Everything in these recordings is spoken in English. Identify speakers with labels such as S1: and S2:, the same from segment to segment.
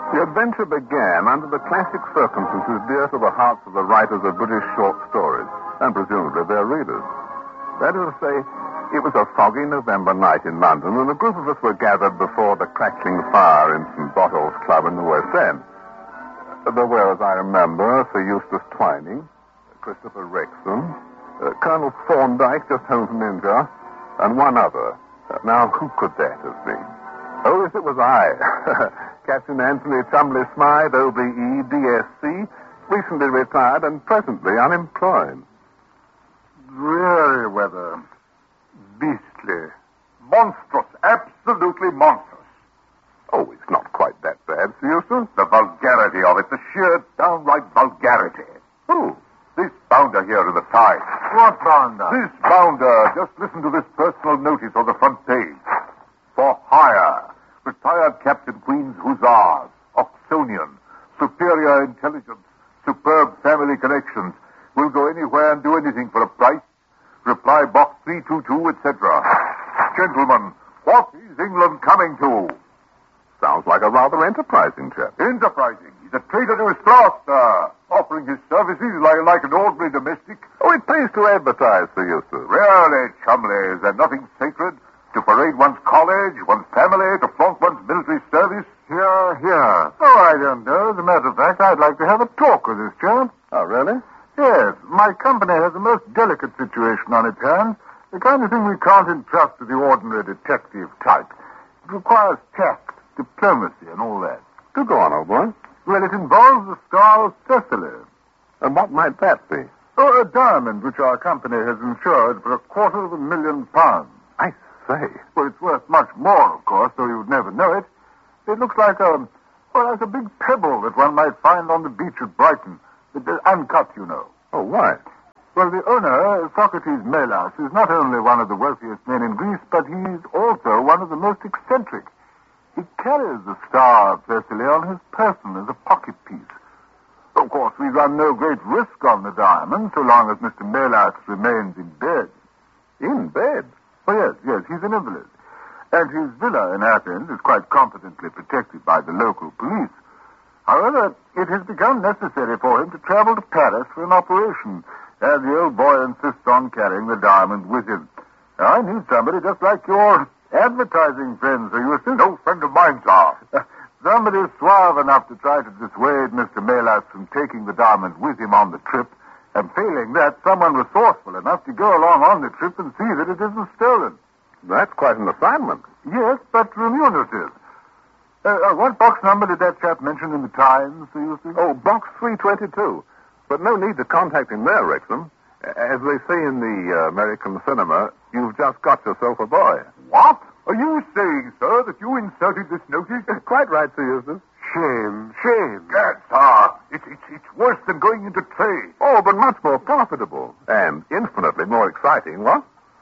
S1: The adventure began under the classic circumstances dear to the hearts of the writers of British short stories, and presumably their readers. That is to say, it was a foggy November night in London, and a group of us were gathered before the crackling fire in St. Botolph's Club in the West End. There were, as I remember, Sir Eustace Twining, Christopher Wrexham, Colonel Thorndyke, just home from India, and one other. Now, who could that have been? Oh, yes, it was I. Captain Anthony Chumley Smythe, OBE, DSC, recently retired and presently unemployed.
S2: Dreary weather. Beastly. Monstrous. Absolutely monstrous.
S1: Oh, it's not quite that bad, Sir Eustace.
S2: The vulgarity of it. The sheer, downright vulgarity.
S1: Who?
S2: This bounder here in the Times.
S3: What bounder?
S2: This bounder. Just listen to this personal notice on the front page. For hire. Retired Captain Queen's Hussars. Oxonian. Superior intelligence. Superb family connections. Will go anywhere and do anything for a price. Reply box 322, etc. Gentlemen, what is England coming to?
S1: Sounds like a rather enterprising chap.
S2: Enterprising. He's a traitor to his class, sir. Offering his services like an ordinary domestic.
S1: Oh, it pays to advertise, Sir Eustace.
S2: Really, Chumley, is there nothing sacred? To parade one's college, one's family, to flaunt one's military service?
S3: Here. Oh, I don't know. As a matter of fact, I'd like to have a talk with this chap.
S1: Oh, really?
S3: Yes. My company has a most delicate situation on its hands. The kind of thing we can't entrust to the ordinary detective type. It requires tact, diplomacy, and all that.
S1: Do go on, old boy.
S3: Well, it involves the Star of Thessaly.
S1: And what might that be?
S3: Oh, a diamond which our company has insured for £250,000.
S1: I say.
S3: Well, it's worth much more, of course, though you'd never know it. It looks like like a big pebble that one might find on the beach at Brighton. Uncut, you know.
S1: Oh, why?
S3: Well, the owner, Socrates Melas, is not only one of the wealthiest men in Greece, but he's also one of the most eccentric. He carries the Star of Thessaly on his person as a pocket piece. Of course, we run no great risk on the diamond, so long as Mr. Melas remains in bed.
S1: In bed?
S3: Oh, yes, he's an invalid. And his villa in Athens is quite competently protected by the local police. However, it has become necessary for him to travel to Paris for an operation, and the old boy insists on carrying the diamond with him. Now, I need somebody just like your advertising friend, Sir Eustace.
S2: No friend of mine, sir.
S3: Somebody suave enough to try to dissuade Mr. Melas from taking the diamond with him on the trip, and failing that, someone resourceful enough to go along on the trip and see that it isn't stolen.
S1: That's quite an assignment.
S3: Yes, but remunerative. What box number did that chap mention in the Times, Sir Eustace?
S1: Oh, box 322. But no need to contact him there, Wrexham. As they say in the American cinema, you've just got yourself a boy.
S2: What? Are you saying, sir, that you inserted this notice?
S1: Quite right, Sir Eustace.
S3: Shame.
S2: Gad, sir. It's worse than going into trade.
S1: Oh, but much more profitable. And infinitely more exciting, what?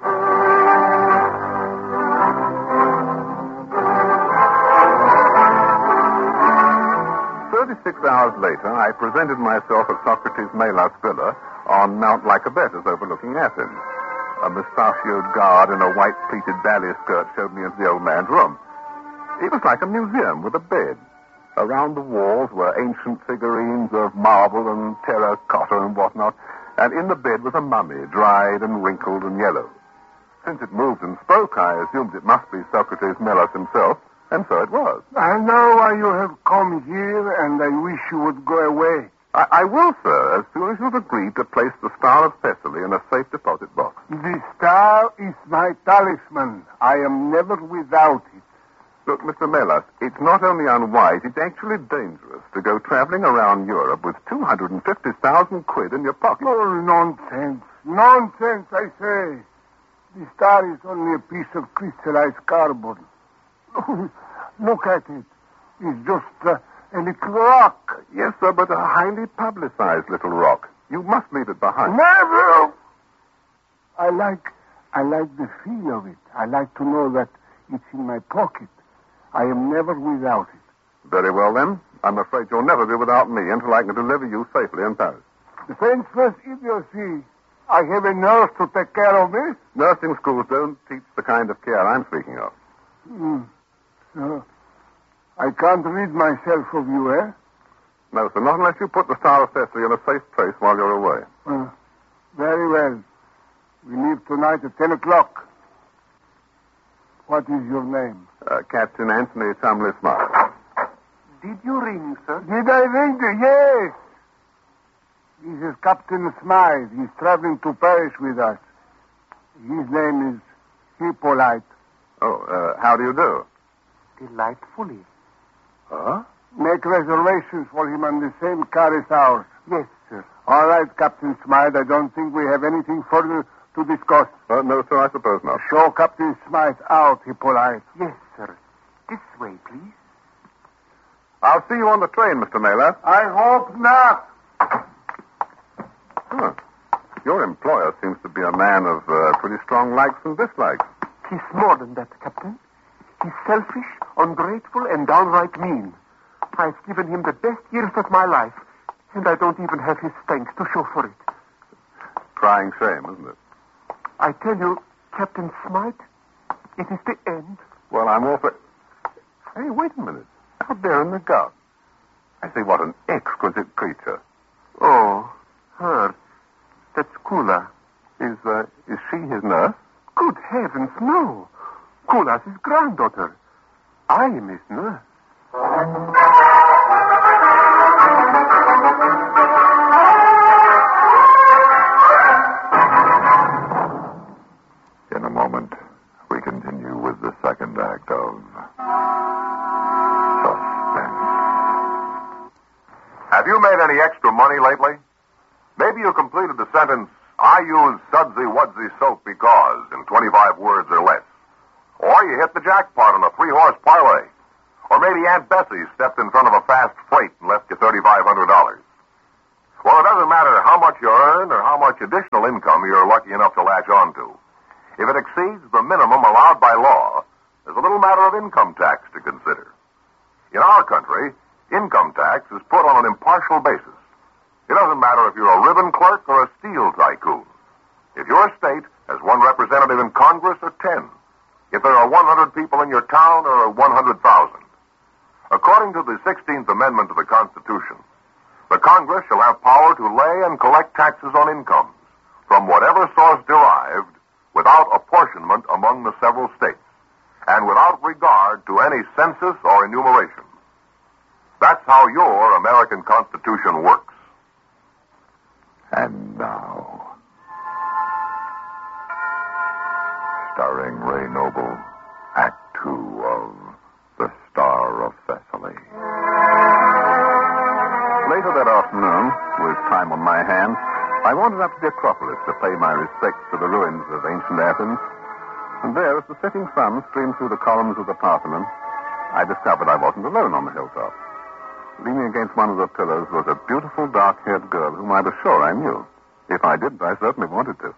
S1: 36 hours later, I presented myself at Socrates Melas' villa on Mount Lycabettus overlooking Athens. A mustachioed guard in a white pleated ballet skirt showed me into the old man's room. It was like a museum with a bed. Around the walls were ancient figurines of marble and terracotta and whatnot, and in the bed was a mummy, dried and wrinkled and yellow. Since it moved and spoke, I assumed it must be Socrates Melas himself, and so it was.
S3: I know why you have come here, and I wish you would go away.
S1: I will, sir, as soon as you've agreed to place the Star of Thessaly in a safe deposit box.
S3: The star is my talisman. I am never without it.
S1: Look, Mr. Melas, it's not only unwise, it's actually dangerous to go traveling around Europe with 250,000 quid in your pocket.
S3: Oh, nonsense. Nonsense, I say. The star is only a piece of crystallized carbon. Look at it. It's just a little rock.
S1: Yes, sir, but a highly publicized little rock. You must leave it behind.
S3: Never! I like the feel of it. I like to know that it's in my pocket. I am never without it.
S1: Very well, then. I'm afraid you'll never be without me until I can deliver you safely in Paris.
S3: Defenseless idiocy. I have a nurse to take care of me.
S1: Nursing schools don't teach the kind of care I'm speaking of.
S3: I can't rid myself of you, eh?
S1: No, sir, not unless you put the Star of Thessaly in a safe place while you're away.
S3: Very well. We leave tonight at 10 o'clock. What is your name?
S1: Captain Anthony Chumley Smythe.
S2: Did you ring, sir?
S3: Did I ring? Yes. This is Captain Smythe. He's traveling to Paris with us. His name is Hippolyte.
S1: Oh, how do you do?
S2: Delightfully.
S1: Huh?
S3: Make reservations for him on the same car as ours.
S2: Yes, sir.
S3: All right, Captain Smythe. I don't think we have anything further to discuss.
S1: No, sir, I suppose not.
S3: Show Captain Smythe out, Hippolyte.
S2: Yes, sir. This way, please.
S1: I'll see you on the train, Mr. Naylor.
S3: I hope not.
S1: Huh. Your employer seems to be a man of pretty strong likes and dislikes.
S2: He's more than that, Captain. He's selfish, ungrateful, and downright mean. I've given him the best years of my life, and I don't even have his thanks to show for it.
S1: Crying shame, isn't it?
S2: I tell you, Captain Smythe, it is the end.
S1: Well, I'm awfully... Hey, wait a minute. Out there in the garden. I say, what an exquisite creature.
S2: Oh, her. That's Kula.
S1: Is she his nurse?
S2: Good heavens, no. Kula's his granddaughter. I am his nurse.
S3: In a moment, we continue with the second act of Suspense.
S4: Have you made any extra money lately? Maybe you completed the sentence, I use Sudsy Wudsy soap because, in 25 words or less. Or you hit the jackpot on a 3-horse parlay. Or maybe Aunt Bessie stepped in front of a fast freight and left you $3,500. Well, it doesn't matter how much you earn or how much additional income you're lucky enough to latch onto. If it exceeds the minimum allowed by law, there's a little matter of income tax to consider. In our country, income tax is put on an impartial basis. It doesn't matter if you're a ribbon clerk or a steel tycoon. If your state has one representative in Congress or 10. If there are 100 people in your town or 100,000. According to the 16th Amendment to the Constitution, the Congress shall have power to lay and collect taxes on incomes from whatever source derived without apportionment among the several states and without regard to any census or enumeration. That's how your American Constitution works.
S3: And now, starring Ray Noble, Act 2 of The Star of Thessaly.
S1: Later that afternoon, with time on my hands, I wandered up to the Acropolis to pay my respects to the ruins of ancient Athens. And there, as the setting sun streamed through the columns of the Parthenon, I discovered I wasn't alone on the hilltop. Leaning against one of the pillars was a beautiful dark-haired girl whom I was sure I knew. If I didn't, I certainly wanted to.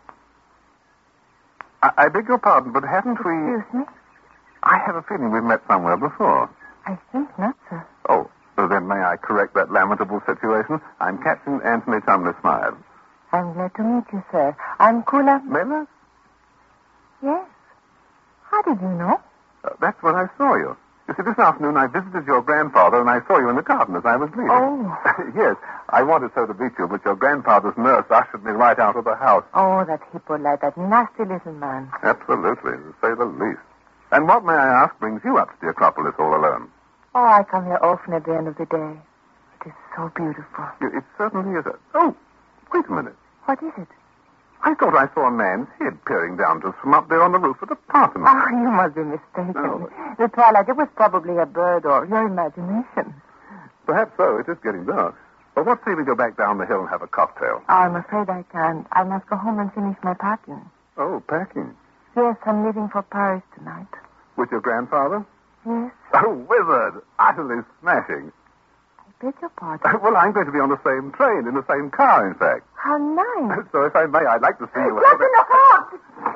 S1: I beg your pardon, but haven't we...
S5: Excuse me?
S1: I have a feeling we've met somewhere before.
S5: I think not, sir.
S1: Oh, so then may I correct that lamentable situation? I'm Captain Anthony Chumley Smythe.
S5: I'm glad to meet you, sir. I'm Kula...
S1: Miller?
S5: Yes. How did you know?
S1: That's when I saw you. You see, this afternoon I visited your grandfather and I saw you in the garden as I was leaving.
S5: Oh.
S1: Yes, I wanted so to meet you, but your grandfather's nurse ushered me right out of the house.
S5: Oh, that Hippolyte, that nasty little man.
S1: Absolutely, to say the least. And what, may I ask, brings you up to the Acropolis all alone?
S5: Oh, I come here often at the end of the day. It is so beautiful.
S1: It certainly is. Oh, wait a minute.
S5: What is it?
S1: I thought I saw a man's head peering down to us from up there on the roof of the Parthenon.
S5: Oh, you must be mistaken.
S1: No.
S5: The twilight, it was probably a bird or your imagination.
S1: Perhaps so. It is getting dark. But what say we go back down the hill and have a cocktail?
S5: Oh, I'm afraid I can't. I must go home and finish my packing.
S1: Oh, packing.
S5: Yes, I'm leaving for Paris tonight.
S1: With your grandfather?
S5: Yes.
S1: Oh, wizard. Utterly smashing.
S5: I beg your pardon.
S1: Well, I'm going to be on the same train, in the same car, in fact.
S5: How nice.
S1: So if I may, I'd like to see you...
S5: Captain Hawk!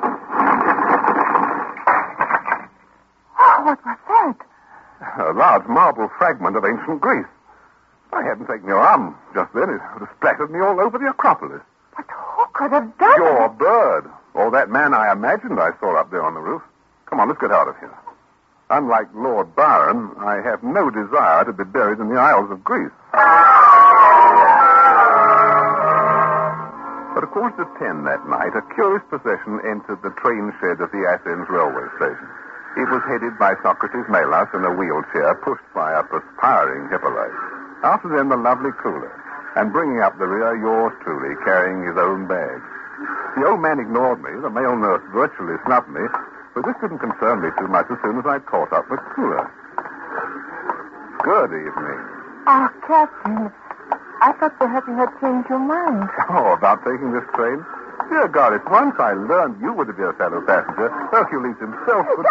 S5: Oh, what was that?
S1: A large marble fragment of ancient Greece. If I hadn't taken your arm just then, it would have splattered me all over the Acropolis.
S5: But who could have done
S1: Your
S5: it?
S1: bird. Or that man I imagined I saw up there on the roof. Come on, let's get out of here. Unlike Lord Byron, I have no desire to be buried in the Isles of Greece. But at 10:15 that night, a curious procession entered the train shed of the Athens railway station. It was headed by Socrates Melas in a wheelchair, pushed by a perspiring Hippolyte. After them, the lovely Cooler, and bringing up the rear, yours truly, carrying his own bag. The old man ignored me. The male nurse virtually snubbed me, but this didn't concern me too much as soon as I caught up with Cooler. Good evening.
S5: Oh, Captain, I thought perhaps you had changed your mind.
S1: Oh, about taking this train? Dear God, if once I learned you were to be a fellow passenger, Hercules himself would...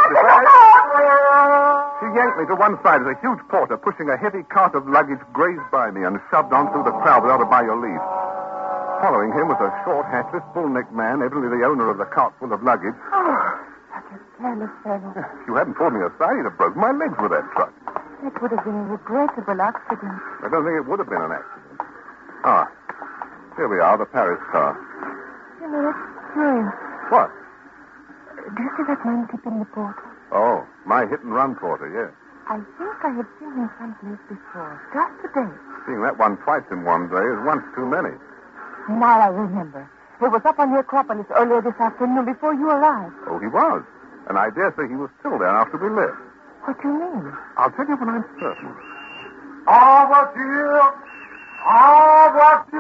S1: She yanked me to one side as a huge porter pushing a heavy cart of luggage grazed by me and shoved on through the crowd without a by your leave. Following him was a short, hatless, bull-necked man, evidently the owner of the cart full of luggage.
S5: Oh, such a careless fellow.
S1: If you hadn't pulled me aside, he'd have broken my legs with that truck.
S5: It would have been a regrettable accident.
S1: I don't think it would have been an accident. Ah, here we are, the Paris car.
S5: You know, it's curious.
S1: What?
S5: Do you see that man tipping the porter?
S1: Oh, my hit-and-run porter, yes.
S5: I think I have seen him someplace before, just today.
S1: Seeing that one twice in one day is once too many.
S5: Now I remember. He was up on the Acropolis earlier this afternoon before you arrived.
S1: Oh, he was. And I dare say he was still there after we left.
S5: What do you mean?
S1: I'll tell you when I'm certain.
S2: En voiture! En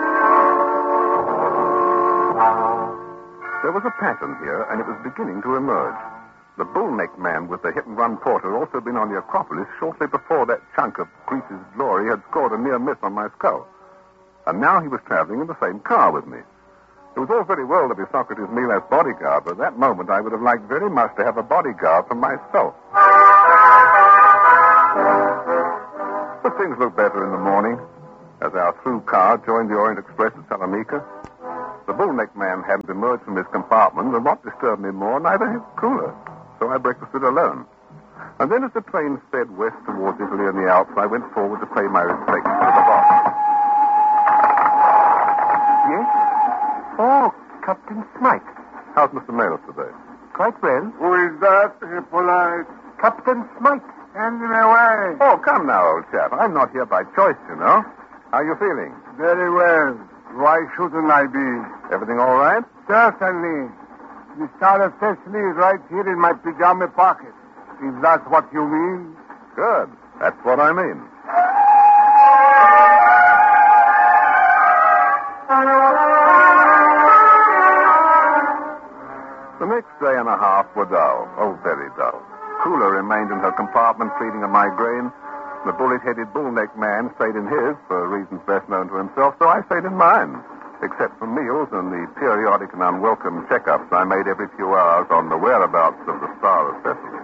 S2: voiture!
S1: There was a pattern here, and it was beginning to emerge. The bull-necked man with the hit-and-run porter had also been on the Acropolis shortly before that chunk of Greece's glory had scored a near miss on my skull. And now he was traveling in the same car with me. It was all very well to be Socrates Melas' bodyguard, but at that moment I would have liked very much to have a bodyguard for myself. But things looked better in the morning as our through car joined the Orient Express at Salonika. The bull-necked man hadn't emerged from his compartment, and what disturbed me more, neither his Cooler. So I breakfasted alone. And then as the train sped west towards Italy and the Alps, I went forward to pay my respects to the boss.
S3: Yes? Oh, Captain Smythe.
S1: How's Mr. Melas today?
S3: Quite well.
S2: Who is that, Hippolyte?
S3: Captain Smythe.
S2: Hand him away.
S1: Oh, come now, old chap. I'm not here by choice, you know. How are you feeling?
S2: Very well. Why shouldn't I be?
S1: Everything all right?
S2: Certainly. The Star of Thessaly is right here in my pajama pocket. If that's what you mean.
S1: Good. That's what I mean. The next day and a half were dull. Oh, very dull. Cooler remained in her compartment pleading a migraine. The bullet-headed, bull-necked man stayed in his for reasons best known to himself, so I stayed in mine, except for meals and the periodic and unwelcome checkups I made every few hours on the whereabouts of the Star of Thessaly.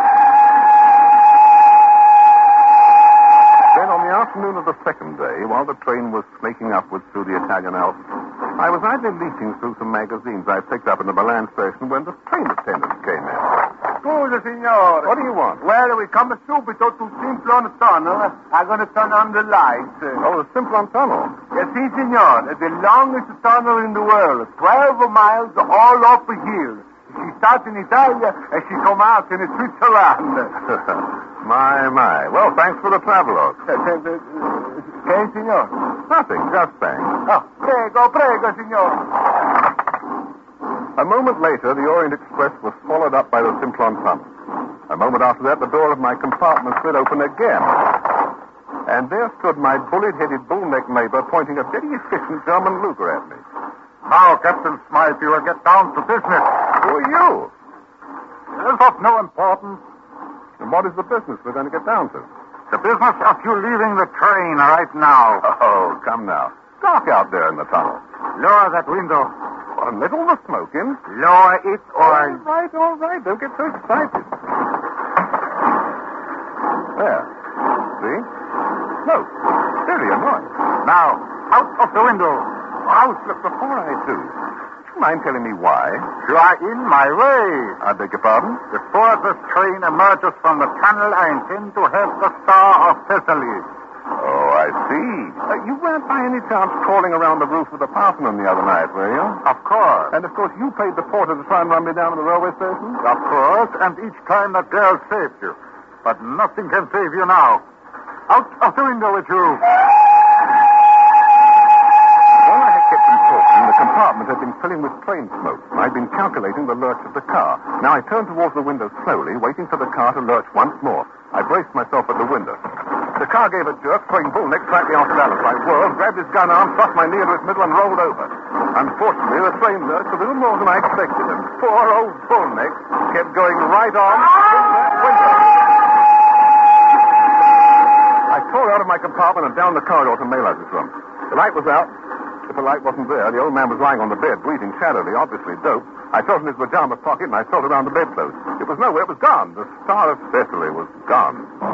S1: Then on the afternoon of the second day, while the train was snaking upwards through the Italian Alps, I was idly leafing through some magazines I picked up in the Milan station when the train attendant came in.
S2: Scusa, signore.
S1: What do you want?
S2: Well, we come subito to Simplon Tunnel. I'm going to turn on the lights.
S1: Oh, the Simplon Tunnel.
S2: Yes, si, signore. The longest tunnel in the world. 12 miles all up a hill. She starts in Italia and she comes out in Switzerland.
S1: My. Well, thanks for the travelogue.
S2: Okay, signore?
S1: Nothing, just thanks.
S2: Oh, prego, signore.
S1: A moment later, the Orient Express was swallowed up by the Simplon Tunnel. A moment after that, the door of my compartment slid open again. And there stood my bullet-headed, bull-necked neighbor pointing a very efficient German Luger at me.
S2: Now, Captain Smythe, you will get down to business.
S1: Who are you?
S2: It is of no importance.
S1: And what is the business we're going to get down to?
S2: The business of you leaving the train right now.
S1: Oh, come now. Dark out there in the tunnel.
S2: Lower that window.
S1: Well, let all the smoke in.
S2: Lower it or...
S1: All right. Don't get so excited. There. See? Smoke. Very annoying.
S2: Now, out of the window.
S1: Out. Look, before I do, would you mind telling me why?
S2: You are in my way.
S1: I beg your pardon?
S2: Before this train emerges from the tunnel, I intend to have the Star of Thessaly.
S1: Oh, I see. You weren't by any chance crawling around the roof of the Parthenon the other night, were you?
S2: Of course.
S1: And, of course, you paid the porter to try and run me down to the railway station?
S2: Of course, and each time that girl saved you.
S3: But nothing can save you now. Out of the window with you.
S1: While I had kept him talking, the compartment had been filling with train smoke, and I'd been calculating the lurch of the car. Now I turned towards the window slowly, waiting for the car to lurch once more. I braced myself at the window. The car gave a jerk, throwing Bullneck slightly off balance. I whirled, grabbed his gun arm, thrust my knee into its middle, and rolled over. Unfortunately, the train lurched a little more than I expected, and poor old Bullneck kept going right on through that window. I tore out of my compartment and down the corridor to Maylaz's room. The light was out. If the light wasn't there, the old man was lying on the bed, breathing shabbily, obviously doped. I felt in his pajama pocket, and I felt around the bedclothes. It was nowhere. It was gone. The Star of Cecily was gone.